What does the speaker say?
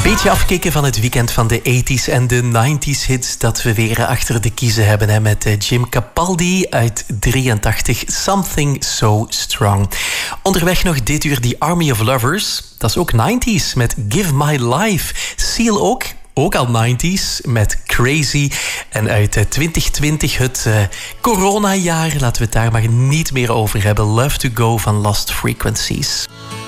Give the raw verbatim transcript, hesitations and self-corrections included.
Beetje afkicken van het weekend van de tachtiger en de negentiger hits dat we weer achter de kiezen hebben. Hè, met Jim Capaldi uit drieëntachtig, Something So Strong. Onderweg nog dit uur die Army of Lovers. Dat is ook negentiger met Give My Life. Seal ook. Ook al negentiger met Crazy. En uit twintig twintig, het uh, coronajaar, laten we het daar maar niet meer over hebben. Love to Go van Lost Frequencies.